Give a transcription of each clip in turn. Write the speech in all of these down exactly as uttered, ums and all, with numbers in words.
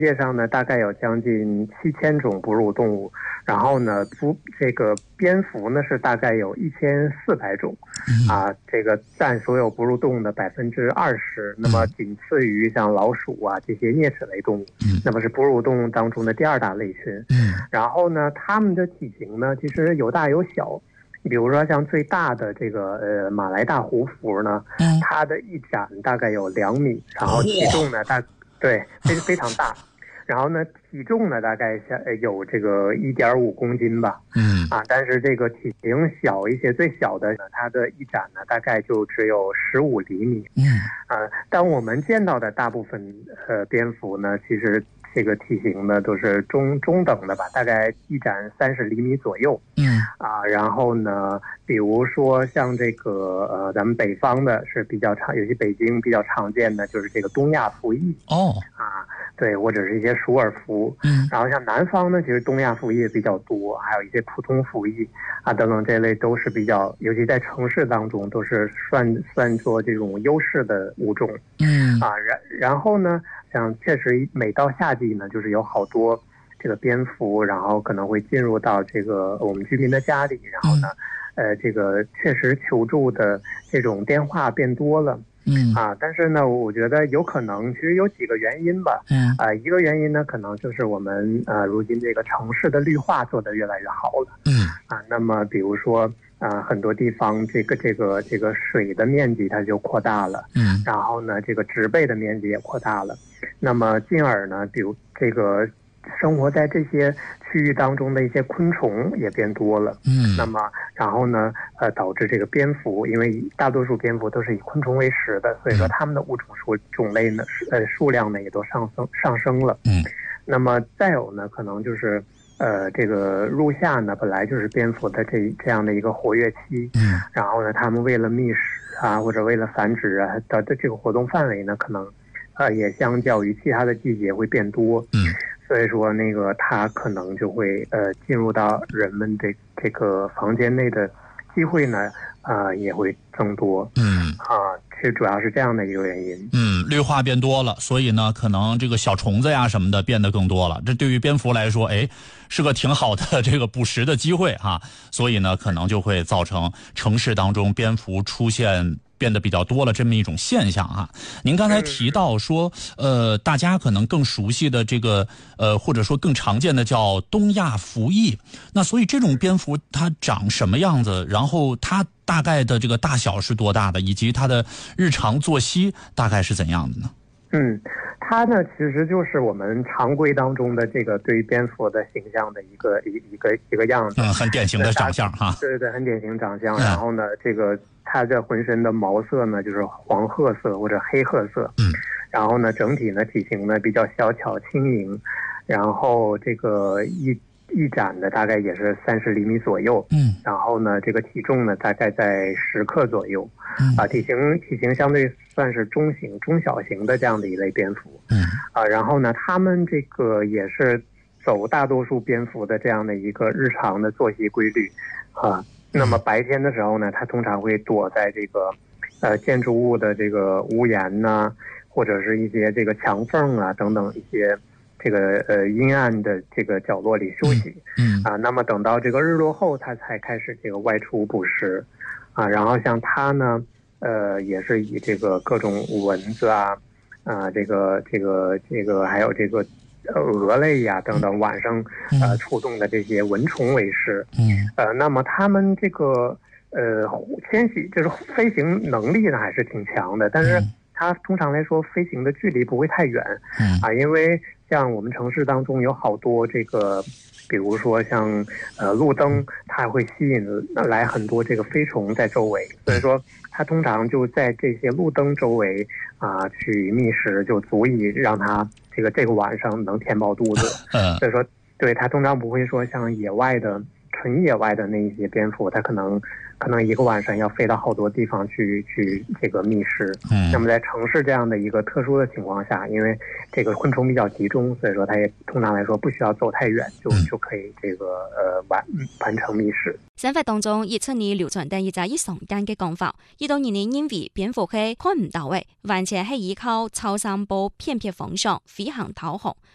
世界上呢大概有将近七千种哺乳动物，然后呢不这个蝙蝠呢是大概有一千四百种，啊，这个占所有哺乳动物的百分之二十，那么仅次于像老鼠啊这些啮齿类动物，那么是哺乳动物当中的第二大类群。然后呢，它们的体型呢其实有大有小。比如说像最大的这个呃马来大胡蝠呢，它的一展大概有两米，然后体重呢大对非非常大，然后呢体重呢大概有这个一点五公斤吧，嗯啊，但是这个体型小一些，最小的呢它的一展呢大概就只有十五厘米，嗯啊，但我们见到的大部分呃蝙蝠呢，其实这个体型呢都是中中等的吧，大概一展三十厘米左右。嗯啊，然后呢，比如说像这个呃，咱们北方的是比较常，尤其北京比较常见的就是这个东亚蝠翼。哦啊，对，或者是一些鼠耳蝠。嗯，然后像南方呢，其实东亚蝠翼比较多，还有一些普通蝠翼啊等等这类都是比较，尤其在城市当中都是算算作这种优势的物种。嗯啊，然然后呢。像确实每到夏季呢，就是有好多这个蝙蝠，然后可能会进入到这个我们居民的家里，然后呢，呃，这个确实求助的这种电话变多了。嗯啊，但是呢，我觉得有可能其实有几个原因吧。嗯啊，一个原因呢，可能就是我们呃如今这个城市的绿化做得越来越好了。嗯啊，那么比如说。啊、呃，很多地方这个这个这个水的面积它就扩大了，嗯，然后呢，这个植被的面积也扩大了，那么进而呢，比如这个生活在这些区域当中的一些昆虫也变多了，嗯，那么然后呢，呃，导致这个蝙蝠，因为大多数蝙蝠都是以昆虫为食的，所以说它们的物种数种类呢，呃，数量呢也都上升上升了，嗯，那么再有呢，可能就是。呃，这个入夏呢，本来就是蝙蝠的这这样的一个活跃期，嗯，然后呢，他们为了觅食啊，或者为了繁殖啊，的的这个活动范围呢，可能，呃，也相较于其他的季节会变多，嗯，所以说那个它可能就会呃进入到人们的这个房间内的机会呢，啊、呃，也会增多，嗯啊。其实主要是这样的一个原因。 嗯，绿化变多了，所以呢，可能这个小虫子呀什么的变得更多了。这对于蝙蝠来说，哎，是个挺好的这个捕食的机会哈。所以呢，可能就会造成城市当中蝙蝠出现变得比较多了这么一种现象啊。您刚才提到说，呃，大家可能更熟悉的这个，呃，或者说更常见的叫东亚蝠翼。那所以这种蝙蝠它长什么样子？然后它大概的这个大小是多大的，以及它的日常作息大概是怎样的呢？ 嗯，它呢其实就是我们常规当中的这个对于蝙蝠的形象的一个一一个一个样子， 嗯，很典型的长相哈。 对对对，很典型长相。嗯、然后呢，这个它的浑身的毛色呢就是黄褐色或者黑褐色，嗯，然后呢整体呢体型呢比较小巧轻盈，然后这个一。一展的大概也是三十厘米左右，嗯，然后呢，这个体重呢大概在十克左右，嗯，啊，体型体型相对算是中型、中小型的这样的一类蝙蝠，嗯，啊，然后呢，它们这个也是走大多数蝙蝠的这样的一个日常的作息规律，啊，那么白天的时候呢，它通常会躲在这个呃建筑物的这个屋檐呐、啊，或者是一些这个墙缝啊等等一些。这个呃阴暗的这个角落里休息，嗯啊，那么等到这个日落后，它才开始这个外出捕食，啊，然后像它呢，呃，也是以这个各种蚊子啊，啊，这个这个这个还有这个蛾类呀、啊、等等晚上呃出动的这些蚊虫为食，嗯，呃，那么它们这个呃迁徙就是飞行能力呢还是挺强的，但是它通常来说飞行的距离不会太远，嗯啊，因为。像我们城市当中有好多这个，比如说像呃路灯，它会吸引来很多这个飞虫在周围，所以说它通常就在这些路灯周围啊、呃、去觅食，就足以让它这个这个晚上能填饱肚子。所以说，对它通常不会说像野外的纯野外的那一些蝙蝠，它可能。可能一个晚上要飞到好多地方去去这个觅食，嗯，那么在城市这样的一个特殊的情况下，因为这个昆虫比较集中，所以说它也通常来说不需要走太远，就就可以这个呃完完成觅食。 想法當中，熱出年流傳第一隻以常見嘅講法，呢度年年因為蝙蝠係看唔到嘅，完全係依靠超聲波片片方向飛行導航。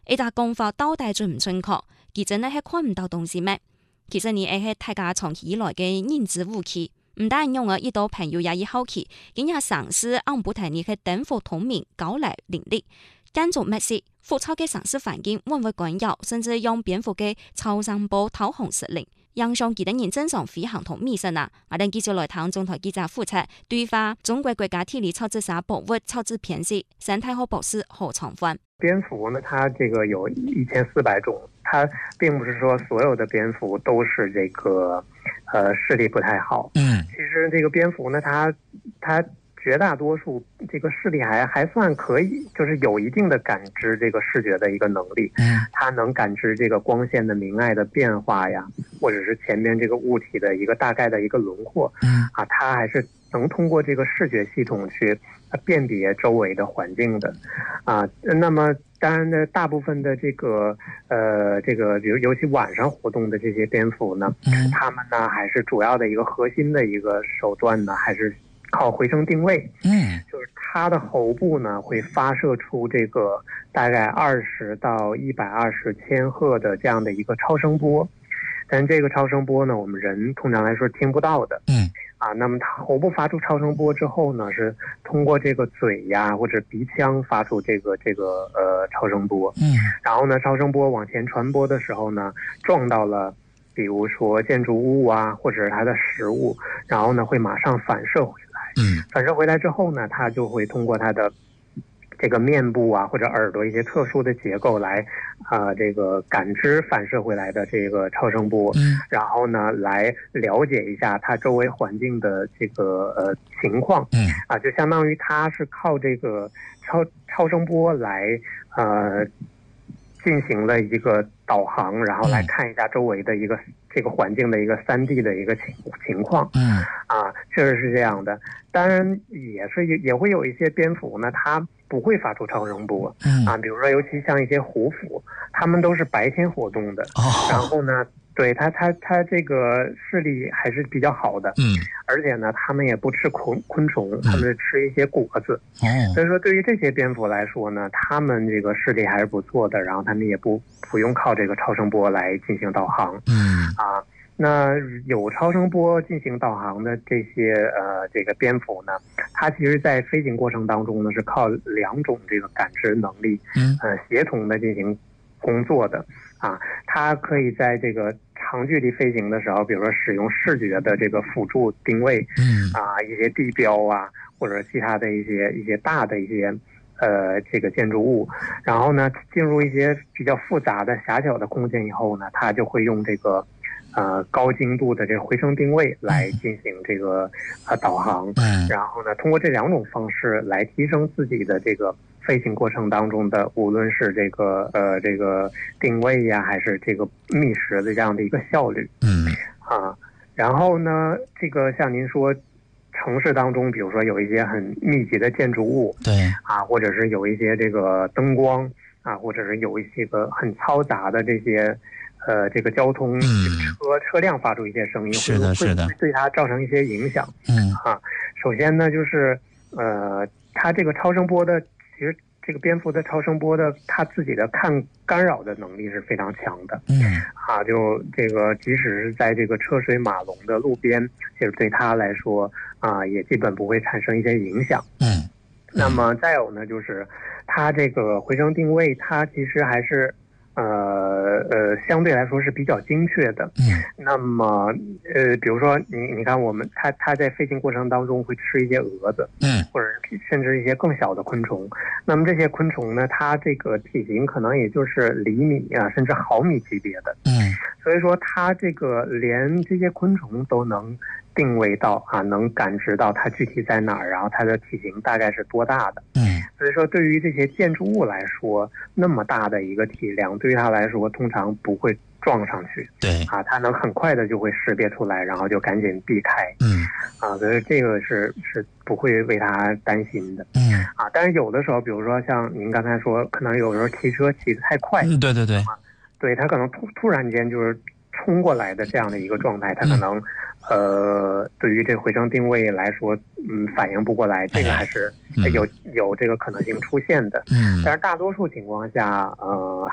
一隻講法到底準唔準確，其實呢係看唔到東西咩？其實呢係大家長期以來嘅認知誤區。唔單用啊，一到朋友也已好奇，今日嘗試按不提你嘅燈火通明、高麗林立，間做乜事？復操嘅城市環境會唔會干擾，甚至用蝙蝠嘅超聲波討紅失靈，影響其他人正常飛行同覓食啊！我哋繼續來談中台記者負責對話中國國家地理超知識博物超知編輯沈太后博士何長歡。 蝙蝠呢，它這個有一千四百種，它並不是說所有的蝙蝠都是這個，呃，視力不太好。 嗯， 其實這個蝙蝠呢，它它絕大多數這個視力還還算可以，就是有一定的感知這個視覺的一個能力。 嗯， 它能感知這個光線的明暗的變化呀，或者是前面這個物體的一個大概的一個輪廓。 嗯， 啊，它還是能通過這個視覺系統去辨別周圍的環境的。啊，那麼當然呢，大部分的這個呃，這個比如尤其晚上活動的這些蝙蝠呢，嗯，它們呢還是主要的一個核心的一個手段呢，還是靠回聲定位。 嗯， 就是它的喉部呢會發射出這個大概二十到一百二十千赫的這樣的一個超聲波，但這個超聲波呢，我們人通常來說聽不到的。 嗯。 啊，那麼它喉部發出超聲波之後呢，是通過這個嘴呀或者鼻腔發出這個這個呃超聲波。 嗯， 然後呢，超聲波往前傳播的時候呢，撞到了比如說建築物啊，或者是它的食物，然後呢會馬上反射回來。嗯，反射回來之後呢，它就會通過它的這個面部啊或者耳朵一些特殊的結構來啊、呃、這個感知反射回來的這個超聲波。嗯，然後呢來了解一下它周圍環境的這個呃情況。嗯，啊就相當於它是靠這個超超聲波來呃進行了一個導航，然後來看一下周圍的一個這個環境的一個三 D 的一個情情況。嗯，啊確實是這樣的。當然也是也會有一些蝙蝠呢，它不會發出超聲波。嗯，啊，比如說尤其像一些虎蝠，它們都是白天活動的。哦，然後呢，對它它它這個視力還是比較好的。嗯，而且呢，它們也不吃昆昆蟲，它們是吃一些果子。哦，所以說對於這些蝙蝠來說呢，它們這個視力還是不錯的，然後它們也不不用靠這個超聲波來進行導航。嗯，啊。那有超聲波進行導航的這些呃這個蝙蝠呢，它其實在飛行過程當中呢是靠兩種這個感知能力，嗯，呃協同的進行工作的啊。它可以在這個長距離飛行的時候，比如說使用視覺的這個輔助定位，嗯，啊一些地標啊或者其他的一些一些大的一些呃這個建築物，然後呢進入一些比較複雜的狹小的空間以後呢，它就會用這個。呃，高精度的這個回聲定位來進行這個呃導航，嗯，然後呢，通過這兩種方式來提升自己的這個飛行過程當中的，無論是這個呃這個定位呀，還是這個覓食的這樣的一個效率，嗯，啊，然後呢，這個像您說，城市當中，比如說有一些很密集的建築物，對，啊，或者是有一些這個燈光啊，或者是有一些個很嘈雜的這些。呃，這個交通車、嗯、車輛發出一些聲音， 是的，是的， 會對它造成一些影響。嗯，啊，首先呢，就是呃，它這個超聲波的，其實這個蝙蝠的超聲波的，它自己的抗干擾的能力是非常強的。嗯，啊，就這個即使是在這個車水馬龍的路邊，其實對它來說啊，也基本不會產生一些影響。嗯，嗯那麼再有呢，就是它這個回聲定位，它其實還是。呃呃，相對來說是比較精確的。嗯。那麼呃，比如說你你看，我們它它在飛行過程當中會吃一些蛾子，嗯，或者甚至一些更小的昆蟲。那麼這些昆蟲呢，它這個體型可能也就是厘米啊，甚至毫米級別的。嗯。所以說，它這個連這些昆蟲都能定位到啊，能感知到它具體在哪兒，然後它的體型大概是多大的。嗯。所以說，對於這些建築物來說，那麼大的一個體量，對於它來說，通常不會撞上去。對。啊，它能很快的就會識別出來，然後就趕緊避開。嗯。啊，所以這個是是不會為它擔心的。嗯。啊，但是有的時候，比如說像您剛才說，可能有時候騎車騎得太快。嗯， 對對對。 對，它可能突突然間就是衝過來的這樣的一個狀態，它可能。嗯呃，對於這個回聲定位來說，嗯，反應不過來，這個還是有、嗯、有這個可能性出現的。嗯，但是大多數情況下，呃，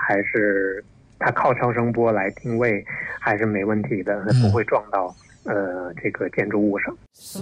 还是它靠超声波来定位还是没问题的，不会撞到呃这个建筑物上。